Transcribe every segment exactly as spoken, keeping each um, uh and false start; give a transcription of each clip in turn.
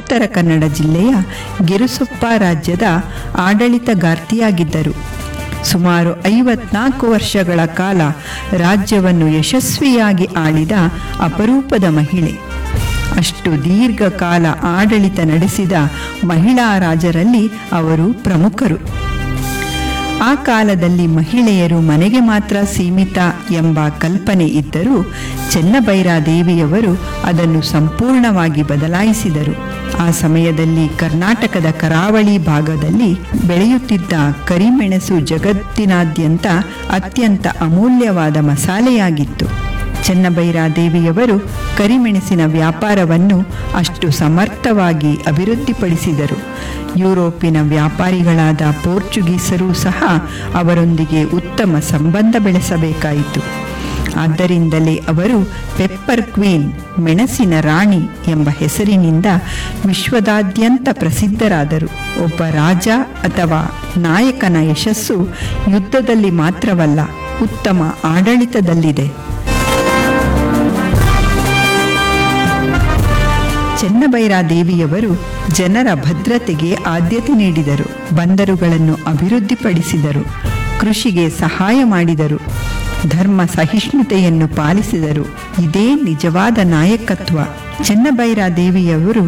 ಉತ್ತರ ಕನ್ನಡ ಜಿಲ್ಲೆಯ ಗಿರಿಸೊಪ್ಪ ರಾಜ್ಯದ ಆಡಳಿತಗಾರ್ತಿಯಾಗಿದ್ದರು. ಸುಮಾರು ಐವತ್ನಾಲ್ಕು ವರ್ಷಗಳ ಕಾಲ ರಾಜ್ಯವನ್ನು ಯಶಸ್ವಿಯಾಗಿ ಆಳಿದ ಅಪರೂಪದ ಮಹಿಳೆ. ಅಷ್ಟು ದೀರ್ಘಕಾಲ ಆಡಳಿತ ನಡೆಸಿದ ಮಹಿಳಾ ರಾಜರಲ್ಲಿ ಅವರು ಪ್ರಮುಖರು. ಆ ಕಾಲದಲ್ಲಿ ಮಹಿಳೆಯರು ಮನೆಗೆ ಮಾತ್ರ ಸೀಮಿತ ಎಂಬ ಕಲ್ಪನೆ ಇದ್ದರೂ ಚೆನ್ನಭೈರಾದೇವಿಯವರು ಅದನ್ನು ಸಂಪೂರ್ಣವಾಗಿ ಬದಲಾಯಿಸಿದರು. ಆ ಸಮಯದಲ್ಲಿ ಕರ್ನಾಟಕದ ಕರಾವಳಿ ಭಾಗದಲ್ಲಿ ಬೆಳೆಯುತ್ತಿದ್ದ ಕರಿಮೆಣಸು ಜಗತ್ತಿನಾದ್ಯಂತ ಅತ್ಯಂತ ಅಮೂಲ್ಯವಾದ ಮಸಾಲೆಯಾಗಿತ್ತು. ಚೆನ್ನಭೈರಾದೇವಿಯವರು ಕರಿಮೆಣಸಿನ ವ್ಯಾಪಾರವನ್ನು ಅಷ್ಟು ಸಮರ್ಥವಾಗಿ ಅಭಿವೃದ್ಧಿಪಡಿಸಿದರು. ಯುರೋಪಿನ ವ್ಯಾಪಾರಿಗಳಾದ ಪೋರ್ಚುಗೀಸರೂ ಸಹ ಅವರೊಂದಿಗೆ ಉತ್ತಮ ಸಂಬಂಧ ಬೆಳೆಸಬೇಕಾಯಿತು. ಆದ್ದರಿಂದಲೇ ಅವರು ಪೆಪ್ಪರ್ ಕ್ವೀನ್, ಮೆಣಸಿನ ರಾಣಿ ಎಂಬ ಹೆಸರಿನಿಂದ ವಿಶ್ವದಾದ್ಯಂತ ಪ್ರಸಿದ್ಧರಾದರು. ಒಬ್ಬ ರಾಜ ಅಥವಾ ನಾಯಕನ ಯಶಸ್ಸು ಯುದ್ಧದಲ್ಲಿ ಮಾತ್ರವಲ್ಲ, ಉತ್ತಮ ಆಡಳಿತದಲ್ಲಿದೆ. ಚೆನ್ನಭೈರಾದೇವಿಯವರು ಜನರ ಭದ್ರತೆಗೆ ಆದ್ಯತೆ ನೀಡಿದರು, ಬಂದರುಗಳನ್ನು ಅಭಿವೃದ್ಧಿಪಡಿಸಿದರು, ಕೃಷಿಗೆ ಸಹಾಯ ಮಾಡಿದರು, ಧರ್ಮ ಸಹಿಷ್ಣುತೆಯನ್ನು ಪಾಲಿಸಿದರು. ಇದೇ ನಿಜವಾದ ನಾಯಕತ್ವ. ಚೆನ್ನಭೈರಾದೇವಿಯವರು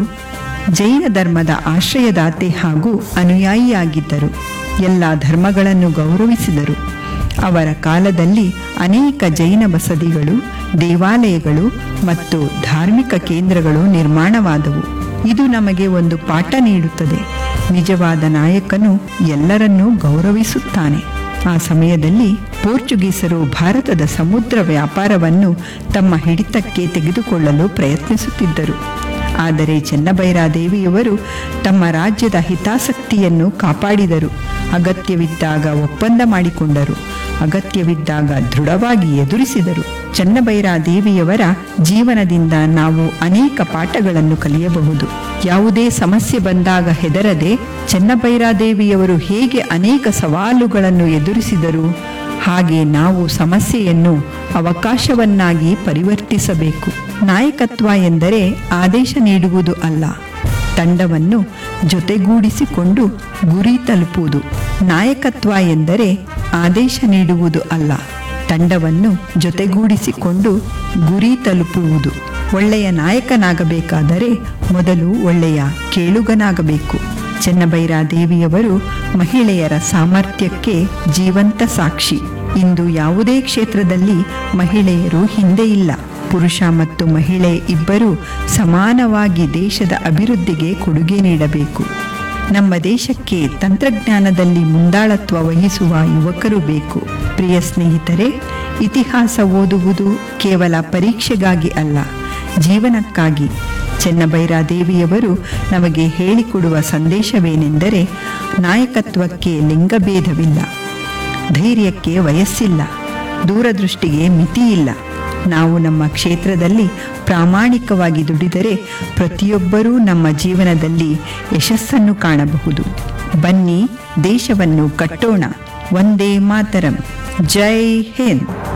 ಜೈನ ಧರ್ಮದ ಆಶ್ರಯದಾತೆ ಹಾಗೂ ಅನುಯಾಯಿಯಾಗಿದ್ದರು. ಎಲ್ಲ ಧರ್ಮಗಳನ್ನು ಗೌರವಿಸಿದರು. ಅವರ ಕಾಲದಲ್ಲಿ ಅನೇಕ ಜೈನ ಬಸದಿಗಳು, ದೇವಾಲಯಗಳು ಮತ್ತು ಧಾರ್ಮಿಕ ಕೇಂದ್ರಗಳು ನಿರ್ಮಾಣವಾದವು. ಇದು ನಮಗೆ ಒಂದು ಪಾಠ ನೀಡುತ್ತದೆ. ನಿಜವಾದ ನಾಯಕನು ಎಲ್ಲರನ್ನೂ ಗೌರವಿಸುತ್ತಾನೆ. ಆ ಸಮಯದಲ್ಲಿ ಪೋರ್ಚುಗೀಸರು ಭಾರತದ ಸಮುದ್ರ ವ್ಯಾಪಾರವನ್ನು ತಮ್ಮ ಹಿಡಿತಕ್ಕೆ ತೆಗೆದುಕೊಳ್ಳಲು ಪ್ರಯತ್ನಿಸುತ್ತಿದ್ದರು. ಆದರೆ ಚೆನ್ನಭೈರಾದೇವಿಯವರು ತಮ್ಮ ರಾಜ್ಯದ ಹಿತಾಸಕ್ತಿಯನ್ನು ಕಾಪಾಡಿದರು. ಅಗತ್ಯವಿದ್ದಾಗ ಒಪ್ಪಂದ ಮಾಡಿಕೊಂಡರು, ಅಗತ್ಯವಿದ್ದಾಗ ದೃಢವಾಗಿ ಎದುರಿಸಿದರು. ಚೆನ್ನಭೈರಾದೇವಿಯವರ ಜೀವನದಿಂದ ನಾವು ಅನೇಕ ಪಾಠಗಳನ್ನು ಕಲಿಯಬಹುದು. ಯಾವುದೇ ಸಮಸ್ಯೆ ಬಂದಾಗ ಹೆದರದೆ ಚೆನ್ನಭೈರಾದೇವಿಯವರು ಹೇಗೆ ಅನೇಕ ಸವಾಲುಗಳನ್ನು ಎದುರಿಸಿದರು, ಹಾಗೆ ನಾವು ಸಮಸ್ಯೆಯನ್ನು ಅವಕಾಶವನ್ನಾಗಿ ಪರಿವರ್ತಿಸಬೇಕು. ನಾಯಕತ್ವ ಎಂದರೆ ಆದೇಶ ನೀಡುವುದು ಅಲ್ಲ, ತಂಡವನ್ನು ಜೊತೆಗೂಡಿಸಿಕೊಂಡು ಗುರಿ ತಲುಪುವುದು. ನಾಯಕತ್ವ ಎಂದರೆ ಆದೇಶ ನೀಡುವುದು ಅಲ್ಲ, ತಂಡವನ್ನು ಜೊತೆಗೂಡಿಸಿಕೊಂಡು ಗುರಿ ತಲುಪುವುದು. ಒಳ್ಳೆಯ ನಾಯಕನಾಗಬೇಕಾದರೆ ಮೊದಲು ಒಳ್ಳೆಯ ಕೇಳುಗನಾಗಬೇಕು. ಚೆನ್ನಭೈರಾದೇವಿಯವರು ಮಹಿಳೆಯರ ಸಾಮರ್ಥ್ಯಕ್ಕೆ ಜೀವಂತ ಸಾಕ್ಷಿ. ಇಂದು ಯಾವುದೇ ಕ್ಷೇತ್ರದಲ್ಲಿ ಮಹಿಳೆಯರು ಹಿಂದೆ ಇಲ್ಲ. ಪುರುಷ ಮತ್ತು ಮಹಿಳೆ ಇಬ್ಬರೂ ಸಮಾನವಾಗಿ ದೇಶದ ಅಭಿವೃದ್ಧಿಗೆ ಕೊಡುಗೆ ನೀಡಬೇಕು. ನಮ್ಮ ದೇಶಕ್ಕೆ ತಂತ್ರಜ್ಞಾನದಲ್ಲಿ ಮುಂದಾಳತ್ವ ವಹಿಸುವ ಯುವಕರು ಬೇಕು. ಪ್ರಿಯ ಸ್ನೇಹಿತರೆ, ಇತಿಹಾಸ ಓದುವುದು ಕೇವಲ ಪರೀಕ್ಷೆಗಾಗಿ ಅಲ್ಲ, ಜೀವನಕ್ಕಾಗಿ. ಚೆನ್ನಭೈರಾದೇವಿಯವರು ನಮಗೆ ಹೇಳಿಕೊಡುವ ಸಂದೇಶವೇನೆಂದರೆ, ನಾಯಕತ್ವಕ್ಕೆ ಲಿಂಗಭೇದವಿಲ್ಲ, ಧೈರ್ಯಕ್ಕೆ ವಯಸ್ಸಿಲ್ಲ, ದೂರದೃಷ್ಟಿಗೆ ಮಿತಿಯಿಲ್ಲ. ನಾವು ನಮ್ಮ ಕ್ಷೇತ್ರದಲ್ಲಿ ಪ್ರಾಮಾಣಿಕವಾಗಿ ದುಡಿದರೆ ಪ್ರತಿಯೊಬ್ಬರೂ ನಮ್ಮ ಜೀವನದಲ್ಲಿ ಯಶಸ್ಸನ್ನು ಕಾಣಬಹುದು. ಬನ್ನಿ, ದೇಶವನ್ನು ಕಟ್ಟೋಣ. ವಂದೇ ಮಾತರಂ. ಜೈ ಹಿಂದ್.